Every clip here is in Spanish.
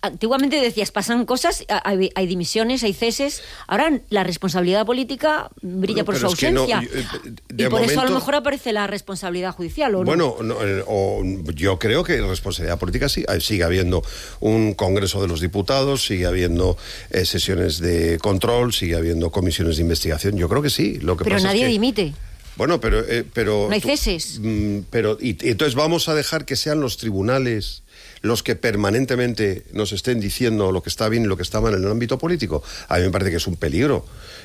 antiguamente decías, pasan cosas, hay dimisiones, hay ceses, ahora la responsabilidad política brilla por su ausencia. Y por eso a lo mejor aparece la responsabilidad judicial, ¿o no? Bueno, yo creo que responsabilidad política sí, sigue habiendo un Congreso de los Diputados, sigue habiendo sesiones de control, sigue habiendo comisiones de investigación, yo creo que sí. Pero nadie dimite. Bueno, pero no hay ceses. Pero entonces vamos a dejar que sean los tribunales los que permanentemente nos estén diciendo lo que está bien y lo que está mal en el ámbito político. A mí me parece que es un peligro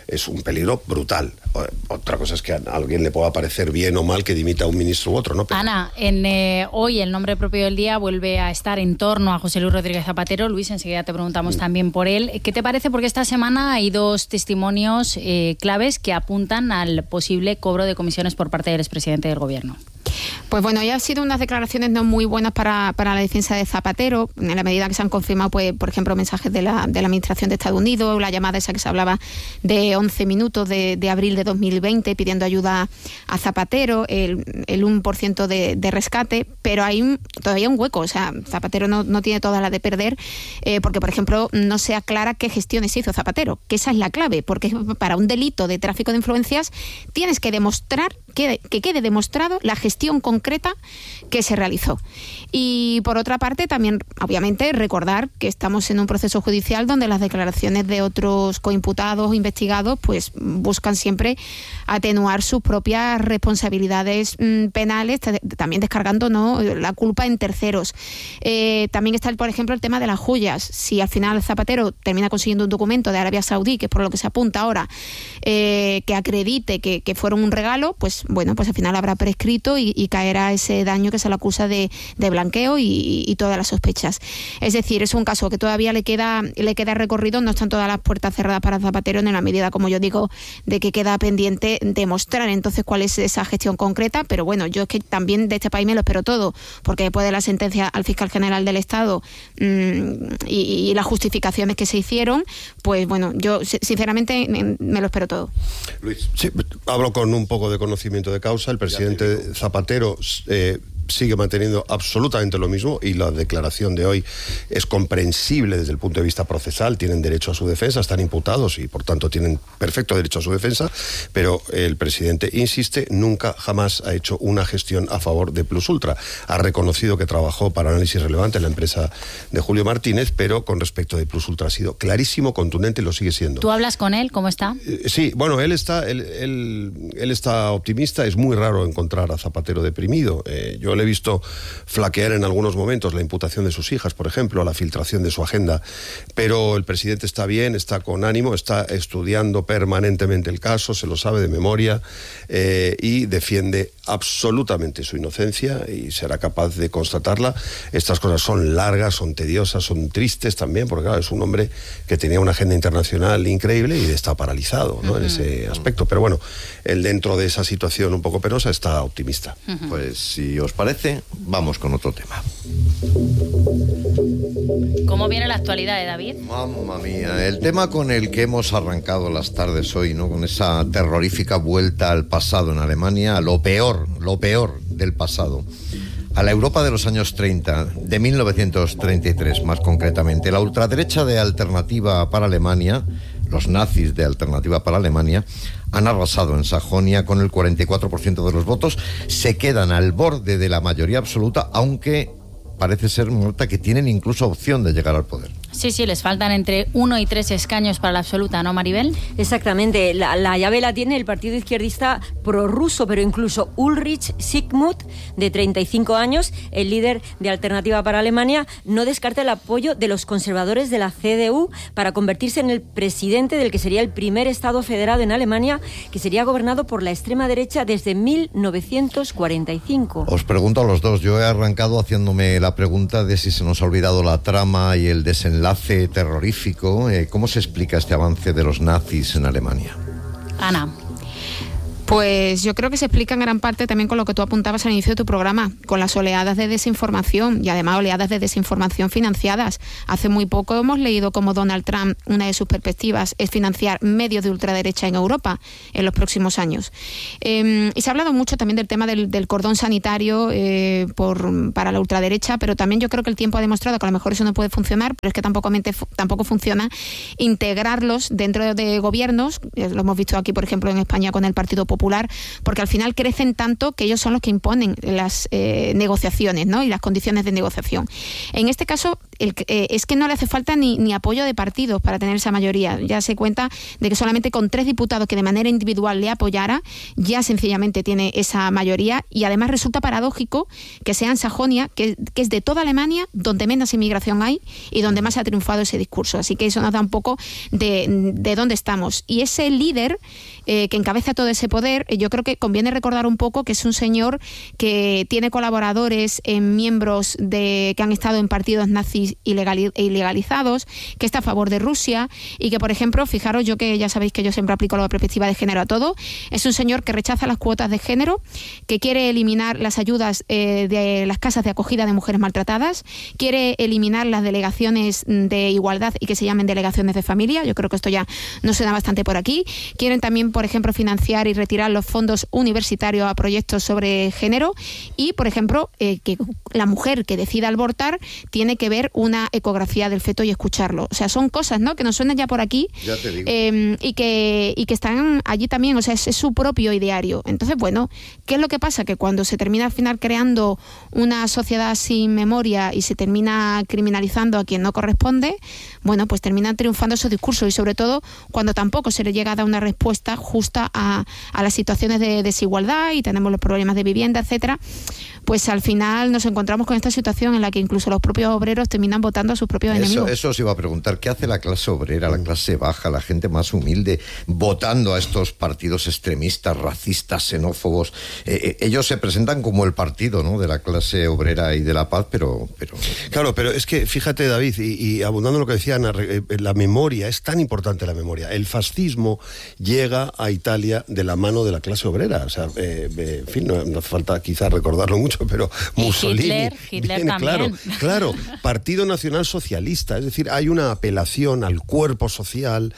brutal. Otra cosa es que a alguien le pueda parecer bien o mal que dimita a un ministro u otro, ¿no? Pero... Ana, hoy el nombre propio del día vuelve a estar en torno a José Luis Rodríguez Zapatero. Luis, enseguida te preguntamos también por él. ¿Qué te parece? Porque esta semana hay dos testimonios claves que apuntan al posible cobro de comisiones por parte del expresidente del Gobierno. Pues bueno, ya han sido unas declaraciones no muy buenas para la defensa de Zapatero, en la medida que se han confirmado, pues, por ejemplo, mensajes de la Administración de Estados Unidos, la llamada esa que se hablaba de 11 minutos de abril de 2020 pidiendo ayuda a Zapatero, el 1% de rescate, pero hay todavía un hueco. O sea, Zapatero no tiene toda la de perder, porque, por ejemplo, no se aclara qué gestiones hizo Zapatero, que esa es la clave, porque para un delito de tráfico de influencias tienes que demostrar, que quede demostrado la gestión concreta que se realizó. Y por otra parte, también, obviamente, recordar que estamos en un proceso judicial donde las declaraciones de otros coimputados o investigados pues buscan siempre atenuar sus propias responsabilidades penales, también descargando, ¿no?, la culpa en terceros. También está, por ejemplo, el tema de las joyas. Si al final Zapatero termina consiguiendo un documento de Arabia Saudí, que es por lo que se apunta ahora, que acredite que fueron un regalo, pues bueno, pues al final habrá prescrito y caerá ese daño que se le acusa de blanqueo y todas las sospechas. Es decir, es un caso que todavía le queda recorrido, no están todas las puertas cerradas para Zapatero, en la medida, como yo digo, de que queda pendiente demostrar entonces cuál es esa gestión concreta. Pero bueno, yo es que también de este país me lo espero todo, porque después de la sentencia al fiscal general del Estado y las justificaciones que se hicieron, pues bueno, yo sinceramente me lo espero todo. Luis, sí, hablo con un poco de conocimiento de causa. El presidente Zapatero sigue manteniendo absolutamente lo mismo, y la declaración de hoy es comprensible desde el punto de vista procesal. Tienen derecho a su defensa, están imputados y por tanto tienen perfecto derecho a su defensa, pero el presidente insiste, nunca jamás ha hecho una gestión a favor de Plus Ultra. Ha reconocido que trabajó para Análisis Relevante en la empresa de Julio Martínez, pero con respecto de Plus Ultra ha sido clarísimo, contundente, y lo sigue siendo. ¿Tú hablas con él? ¿Cómo está? Sí, bueno, él está optimista. Es muy raro encontrar a Zapatero deprimido. Yo le he visto flaquear en algunos momentos la imputación de sus hijas, por ejemplo, la filtración de su agenda, pero el presidente está bien, está con ánimo, está estudiando permanentemente el caso, se lo sabe de memoria, y defiende absolutamente su inocencia y será capaz de constatarla. Estas cosas son largas, son tediosas, son tristes también, porque claro, es un hombre que tenía una agenda internacional increíble y está paralizado, ¿no?, en ese aspecto. Pero bueno, él, dentro de esa situación un poco penosa, está optimista. Pues si os parece, vamos con otro tema. ¿Cómo viene la actualidad, David? Mamma mía, el tema con el que hemos arrancado las tardes hoy, ¿no?, con esa terrorífica vuelta al pasado en Alemania, a lo peor del pasado, a la Europa de los años 30, de 1933 más concretamente. La ultraderecha de Alternativa para Alemania, los nazis de Alternativa para Alemania, han arrasado en Sajonia con el 44% de los votos. Se quedan al borde de la mayoría absoluta, aunque parece ser, Marta, que tienen incluso opción de llegar al poder. Sí, les faltan entre 1 y 3 escaños para la absoluta, ¿no, Maribel? Exactamente, la llave la tiene el partido izquierdista prorruso, pero incluso Ulrich Zygmunt, de 35 años, el líder de Alternativa para Alemania, no descarta el apoyo de los conservadores de la CDU para convertirse en el presidente del que sería el primer estado federado en Alemania, que sería gobernado por la extrema derecha desde 1945. Os pregunto a los dos, yo he arrancado haciéndome la pregunta de si se nos ha olvidado la trama y el desenlace terrorífico. ¿Cómo se explica este avance de los nazis en Alemania? Ana. Pues yo creo que se explica en gran parte también con lo que tú apuntabas al inicio de tu programa, con las oleadas de desinformación y además oleadas de desinformación financiadas. Hace muy poco hemos leído cómo Donald Trump, una de sus perspectivas es financiar medios de ultraderecha en Europa en los próximos años. Y se ha hablado mucho también del tema del cordón sanitario para la ultraderecha, pero también yo creo que el tiempo ha demostrado que a lo mejor eso no puede funcionar, pero es que tampoco funciona integrarlos dentro de gobiernos. Lo hemos visto aquí, por ejemplo, en España con el Partido Popular, porque al final crecen tanto que ellos son los que imponen las negociaciones, ¿no? Y las condiciones de negociación. En este caso, es que no le hace falta ni apoyo de partidos para tener esa mayoría. Ya se cuenta de que solamente con 3 diputados que de manera individual le apoyara, ya sencillamente tiene esa mayoría, y además resulta paradójico que sea en Sajonia, que es de toda Alemania donde menos inmigración hay y donde más ha triunfado ese discurso. Así que eso nos da un poco de dónde estamos. Y ese líder que encabeza todo ese poder, yo creo que conviene recordar un poco que es un señor que tiene colaboradores en miembros que han estado en partidos nazis ilegalizados, que está a favor de Rusia y que, por ejemplo, fijaros, yo que ya sabéis que yo siempre aplico la perspectiva de género a todo, es un señor que rechaza las cuotas de género, que quiere eliminar las ayudas de las casas de acogida de mujeres maltratadas, quiere eliminar las delegaciones de igualdad y que se llamen delegaciones de familia. Yo creo que esto ya no se da bastante por aquí. Quieren también, por ejemplo, financiar y retirar los fondos universitarios a proyectos sobre género y, por ejemplo, que la mujer que decida abortar tiene que ver una ecografía del feto y escucharlo. O sea, son cosas, ¿no?, que nos suenan ya por aquí, ya te digo. y que están allí también. O sea, es su propio ideario. Entonces, bueno, ¿qué es lo que pasa? Que cuando se termina al final creando una sociedad sin memoria y se termina criminalizando a quien no corresponde, bueno, pues terminan triunfando esos discursos, y sobre todo cuando tampoco se le llega a dar una respuesta justa a las situaciones de desigualdad y tenemos los problemas de vivienda, etcétera, pues al final nos encontramos con esta situación en la que incluso los propios obreros terminan votando a sus propios enemigos. Eso os iba a preguntar, ¿qué hace la clase obrera, la clase baja, la gente más humilde, votando a estos partidos extremistas, racistas, xenófobos? Ellos se presentan como el partido, ¿no?, de la clase obrera y de la paz, pero... Claro, pero es que, fíjate, David, y abundando en lo que decía Ana, la memoria, es tan importante la memoria. El fascismo llega a Italia de la mano de la clase obrera. O sea, en fin, no hace falta quizás recordarlo mucho, pero Mussolini... Hitler viene, también. Claro, Partido Nacional Socialista. Es decir, hay una apelación al cuerpo social,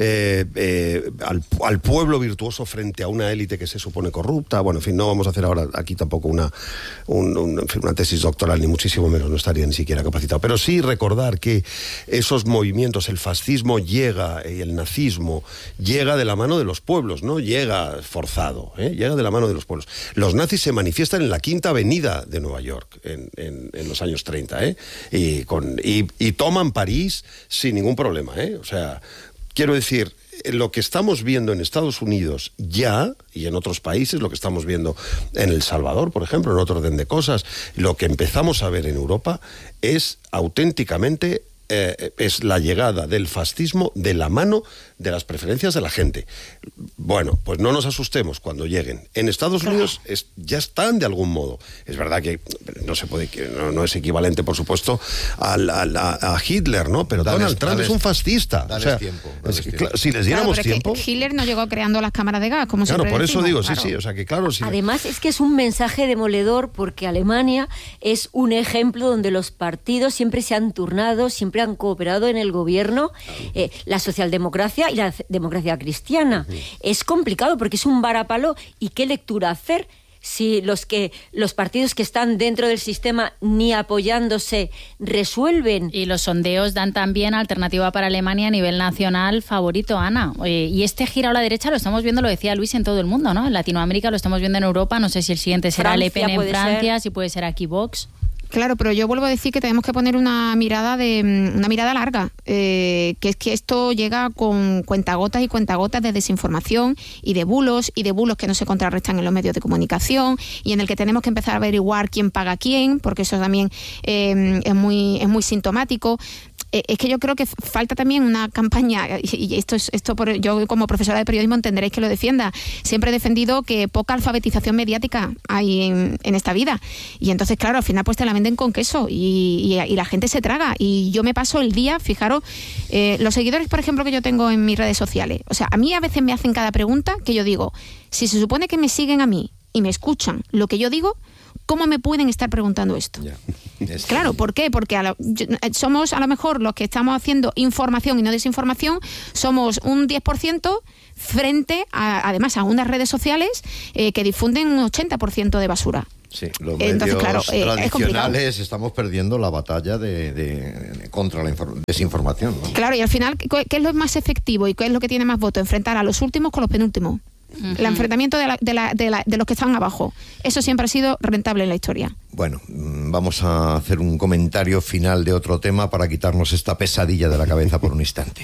al pueblo virtuoso frente a una élite que se supone corrupta. Bueno, en fin, no vamos a hacer ahora aquí tampoco una tesis doctoral, ni muchísimo menos, no estaría ni siquiera capacitado. Pero sí recordar que esos movimientos, el fascismo llega y el nazismo llega de la mano de los pueblos, no llega forzado, llega de la mano de los pueblos. Los nazis se manifiestan en la Quinta Avenida de Nueva York en los años 30, y toman París sin ningún problema, O sea, quiero decir, lo que estamos viendo en Estados Unidos ya, y en otros países, lo que estamos viendo en El Salvador, por ejemplo, en otro orden de cosas, lo que empezamos a ver en Europa es auténticamente... es la llegada del fascismo de la mano de las preferencias de la gente. Bueno, pues no nos asustemos cuando lleguen. En Estados Unidos ya están de algún modo. Es verdad que no es equivalente, por supuesto, a Hitler, ¿no? Pero Donald Trump es un fascista. Dales tiempo. Si les diéramos tiempo... Que Hitler no llegó creando las cámaras de gas, como siempre por eso digo, claro. sí. O sea, que claro... Además, es que es un mensaje demoledor, porque Alemania es un ejemplo donde los partidos siempre se han turnado, siempre han cooperado en el gobierno, la socialdemocracia y la democracia cristiana. Es complicado porque es un varapalo. ¿Y qué lectura hacer si los partidos que están dentro del sistema ni apoyándose resuelven? Y los sondeos dan también Alternativa para Alemania a nivel nacional favorito, Ana. Y este giro a la derecha lo estamos viendo, lo decía Luis, en todo el mundo, ¿no? En Latinoamérica lo estamos viendo, en Europa. No sé si el siguiente será Le Pen en Francia, si puede ser aquí Vox. Claro, pero yo vuelvo a decir que tenemos que poner una mirada larga, que es que esto llega con cuentagotas y cuentagotas de desinformación y de bulos que no se contrarrestan en los medios de comunicación, y en el que tenemos que empezar a averiguar quién paga a quién, porque eso también es muy sintomático. es que yo creo que falta también una campaña, y yo como profesora de periodismo entenderéis que lo defienda. Siempre he defendido que poca alfabetización mediática hay en esta vida. Y entonces, claro, al final pues te la venden con queso y la gente se traga. Y yo me paso el día, fijaros, los seguidores, por ejemplo, que yo tengo en mis redes sociales. O sea, a mí a veces me hacen cada pregunta que yo digo, si se supone que me siguen a mí y me escuchan lo que yo digo, ¿cómo me pueden estar preguntando esto? Claro, ¿por qué? Porque somos a lo mejor los que estamos haciendo información y no desinformación, somos un 10% frente además a unas redes sociales que difunden un 80% de basura. Sí, los medios tradicionales estamos perdiendo la batalla contra la desinformación, ¿no? Claro, y al final, ¿qué es lo más efectivo y qué es lo que tiene más voto? Enfrentar a los últimos con los penúltimos. El enfrentamiento de los que están abajo. Eso siempre ha sido rentable en la historia. Bueno, vamos a hacer un comentario final de otro tema para quitarnos esta pesadilla de la cabeza por un instante.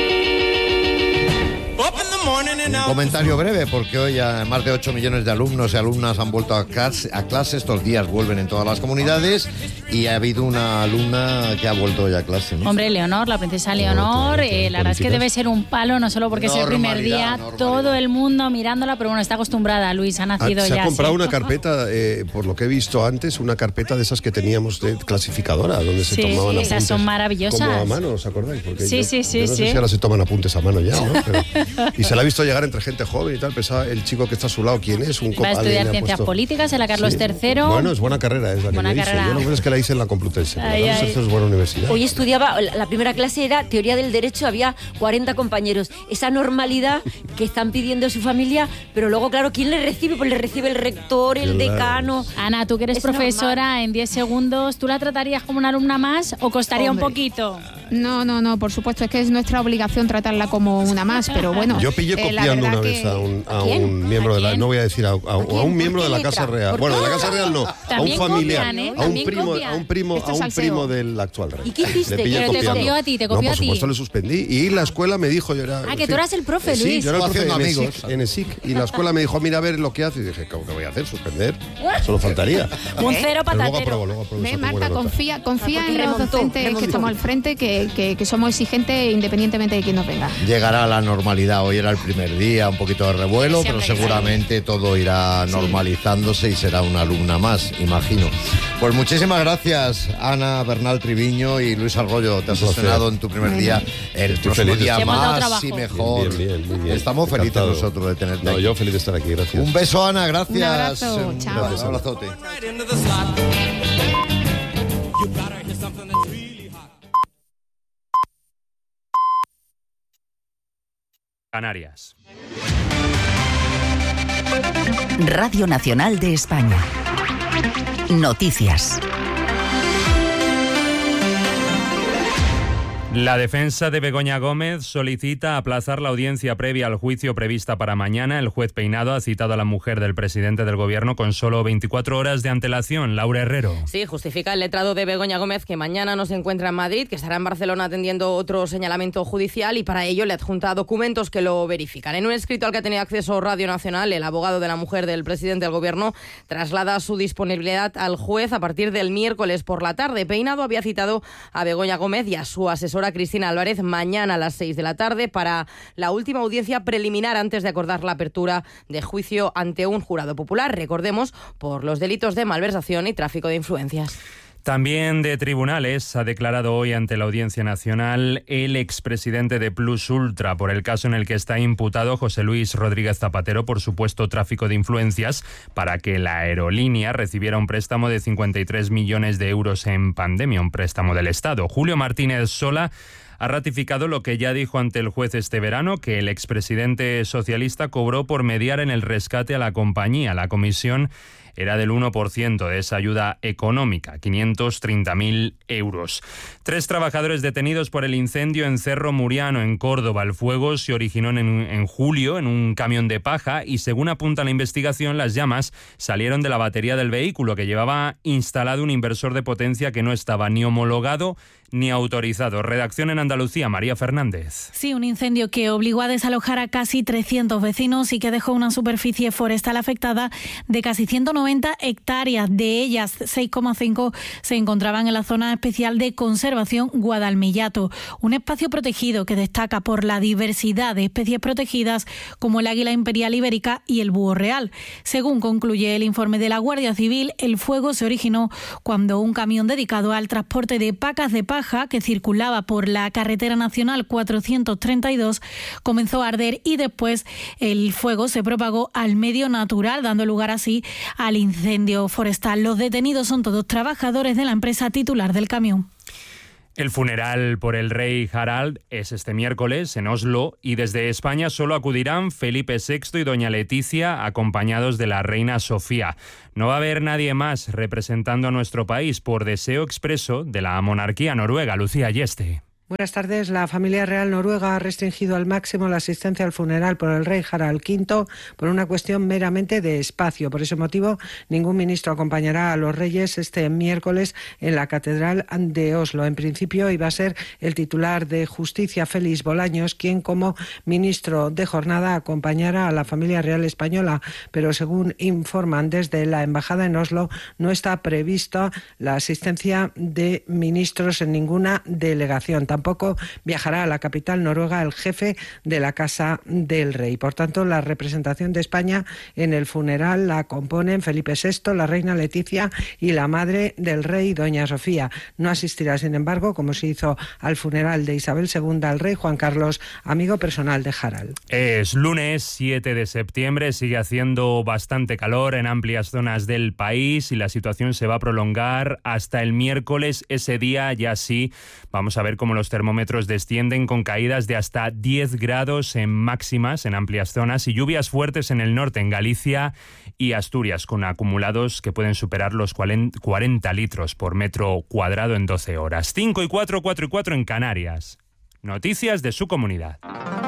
Un comentario breve, porque hoy más de 8 millones de alumnos y alumnas han vuelto a clase. Estos días vuelven en todas las comunidades y ha habido una alumna que ha vuelto hoy a clase, ¿no? Hombre, Leonor, la princesa Leonor, la verdad es que debe ser un palo, no solo porque es el primer día, todo el mundo mirándola, pero bueno, está acostumbrada, Luis, ha nacido ya. Se ha comprado así. una carpeta, por lo que he visto antes, una carpeta de esas que teníamos de clasificadora, donde se tomaban apuntes. Esas son maravillosas. Como a mano, ¿os acordáis? Porque sí. No sé si ahora se toman apuntes a mano ya, ¿no? Y se la ha visto llegar entre gente joven y tal, pensaba el chico que está a su lado, ¿quién es? Va a estudiar ciencias políticas en la Carlos III. Bueno, es buena carrera, es la que le hice. Yo lo que es que la hice en la Complutense. La Carlos III es buena universidad. Hoy estudiaba, la primera clase era teoría del derecho, había 40 compañeros. Esa normalidad que están pidiendo su familia, pero luego, claro, ¿quién le recibe? Pues le recibe el rector, el decano. Ana, tú que eres profesora, en 10 segundos, ¿tú la tratarías como una alumna más o costaría un poquito? No, por supuesto, es que es nuestra obligación tratarla como una más, pero bueno. Yo pillé copiando una vez a un miembro de la, no voy a decir a un miembro de la Casa Real. Bueno, de la Casa Real no, a un familiar, a un primo del actual rey. ¿Y qué hiciste? Pero te copió a ti, por supuesto le suspendí y la escuela me dijo, yo era... que tú eras el profe, Luis. Sí, yo era el profe en ESIC y la escuela me dijo, mira a ver lo que hace, y dije, ¿qué voy a hacer? ¿Suspender? Solo faltaría. Un cero patatero. Luego apruebo. Marta, confía en los docentes que estamos al frente, que somos exigentes independientemente de quién nos venga. Llegará la normalidad, hoy era el primer día, un poquito de revuelo, pero seguramente todo irá normalizándose y será una alumna más, imagino. Pues muchísimas gracias, Ana Bernal Triviño y Luis Arroyo. Te has estrenado en tu primer día, el próximo día más y mejor. Bien. Estamos felices nosotros de tenerte aquí. Yo feliz de estar aquí, gracias. Un beso, Ana, gracias. Un abrazo, chao. Un abrazote. Canarias. Radio Nacional de España. Noticias. La defensa de Begoña Gómez solicita aplazar la audiencia previa al juicio prevista para mañana. El juez Peinado ha citado a la mujer del presidente del gobierno con solo 24 horas de antelación. Laura Herrero. Sí, justifica el letrado de Begoña Gómez que mañana no se encuentra en Madrid, que estará en Barcelona atendiendo otro señalamiento judicial y para ello le adjunta documentos que lo verifican. En un escrito al que ha tenido acceso Radio Nacional, el abogado de la mujer del presidente del gobierno traslada su disponibilidad al juez a partir del miércoles por la tarde. Peinado había citado a Begoña Gómez y a su asesora Cristina Álvarez mañana a las 6 de la tarde para la última audiencia preliminar antes de acordar la apertura de juicio ante un jurado popular, recordemos, por los delitos de malversación y tráfico de influencias. También de tribunales ha declarado hoy ante la Audiencia Nacional el expresidente de Plus Ultra por el caso en el que está imputado José Luis Rodríguez Zapatero por supuesto tráfico de influencias para que la aerolínea recibiera un préstamo de 53 millones de euros en pandemia, un préstamo del Estado. Julio Martínez Sola ha ratificado lo que ya dijo ante el juez este verano, que el expresidente socialista cobró por mediar en el rescate a la compañía. La comisión era del 1% de esa ayuda económica, 530.000 euros. 3 trabajadores detenidos por el incendio en Cerro Muriano, en Córdoba. El fuego se originó en julio en un camión de paja y, según apunta la investigación, las llamas salieron de la batería del vehículo que llevaba instalado un inversor de potencia que no estaba ni homologado ni autorizados. Redacción en Andalucía, María Fernández. Sí, un incendio que obligó a desalojar a casi 300 vecinos y que dejó una superficie forestal afectada de casi 190 hectáreas. De ellas, 6,5 se encontraban en la zona especial de conservación Guadalmillato, un espacio protegido que destaca por la diversidad de especies protegidas como el águila imperial ibérica y el búho real. Según concluye el informe de la Guardia Civil, el fuego se originó cuando un camión dedicado al transporte de pacas de paja que circulaba por la carretera nacional 432 comenzó a arder y después el fuego se propagó al medio natural, dando lugar así al incendio forestal. Los detenidos son todos trabajadores de la empresa titular del camión. El funeral por el rey Harald es este miércoles en Oslo y desde España solo acudirán Felipe VI y doña Leticia acompañados de la reina Sofía. No va a haber nadie más representando a nuestro país por deseo expreso de la monarquía noruega. Lucía Yeste. Buenas tardes. La familia real noruega ha restringido al máximo la asistencia al funeral por el rey Harald V por una cuestión meramente de espacio. Por ese motivo, ningún ministro acompañará a los reyes este miércoles en la Catedral de Oslo. En principio iba a ser el titular de Justicia, Félix Bolaños, quien como ministro de jornada acompañara a la familia real española, pero según informan desde la embajada en Oslo, no está prevista la asistencia de ministros en ninguna delegación. Tampoco viajará a la capital noruega el jefe de la Casa del Rey. Por tanto, la representación de España en el funeral la componen Felipe VI, la reina Leticia y la madre del rey, doña Sofía. No asistirá, sin embargo, como se hizo al funeral de Isabel II, al rey Juan Carlos, amigo personal de Harald. Es lunes 7 de septiembre, sigue haciendo bastante calor en amplias zonas del país y la situación se va a prolongar hasta el miércoles. Ese día ya sí, vamos a ver cómo los termómetros descienden con caídas de hasta 10 grados en máximas en amplias zonas y lluvias fuertes en el norte, en Galicia y Asturias, con acumulados que pueden superar los 40 litros por metro cuadrado en 12 horas. 5 y 4, 4 y 4 en Canarias. Noticias de su comunidad.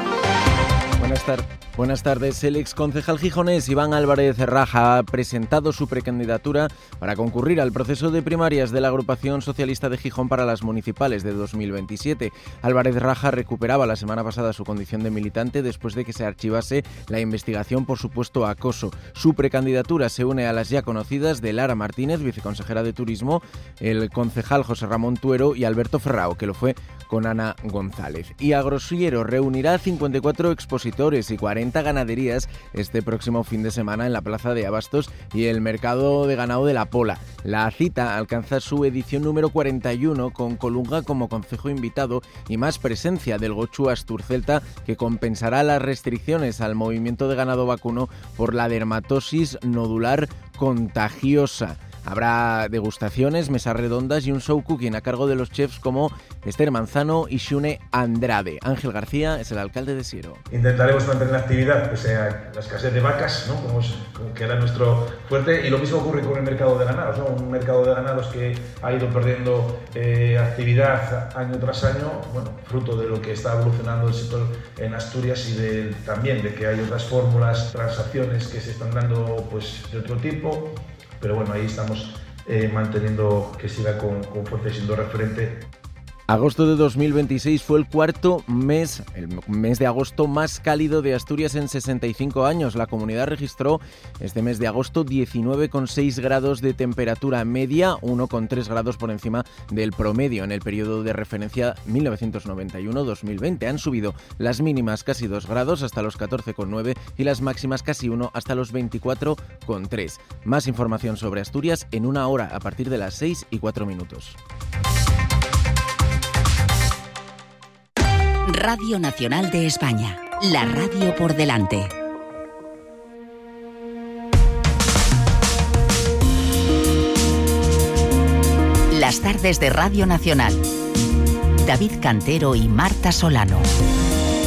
Buenas tardes. El exconcejal gijonés Iván Álvarez Raja ha presentado su precandidatura para concurrir al proceso de primarias de la agrupación socialista de Gijón para las municipales de 2027. Álvarez Raja recuperaba la semana pasada su condición de militante después de que se archivase la investigación por supuesto acoso. Su precandidatura se une a las ya conocidas de Lara Martínez, viceconsejera de Turismo, el concejal José Ramón Tuero y Alberto Ferrao, que lo fue con Ana González. Y Agrosiero reunirá 54 expositores y 40 ganaderías este próximo fin de semana en la Plaza de Abastos y el Mercado de Ganado de La Pola. La cita alcanza su edición número 41 con Colunga como concejo invitado y más presencia del Gochu Asturcelta, que compensará las restricciones al movimiento de ganado vacuno por la dermatosis nodular contagiosa. Habrá degustaciones, mesas redondas y un show cooking a cargo de los chefs como Esther Manzano y Xune Andrade. Ángel García es el alcalde de Siero. Intentaremos mantener la actividad pese a la escasez de vacas, ¿no? como que era nuestro fuerte, y lo mismo ocurre con el mercado de ganados, ¿no? Un mercado de ganados que ha ido perdiendo actividad año tras año, bueno, fruto de lo que está evolucionando el sector en Asturias y también de que hay otras fórmulas, transacciones que se están dando pues de otro tipo. Pero bueno, ahí estamos manteniendo que siga con fuerza y siendo referente. Agosto de 2026 fue el cuarto mes, el mes de agosto más cálido de Asturias en 65 años. La comunidad registró este mes de agosto 19,6 grados de temperatura media, 1,3 grados por encima del promedio en el periodo de referencia 1991-2020. Han subido las mínimas casi 2 grados hasta los 14,9 y las máximas casi 1 hasta los 24,3. Más información sobre Asturias en una hora a partir de las 6 y 4 minutos. Radio Nacional de España, la radio por delante. Las tardes de Radio Nacional. David Cantero y Marta Solano.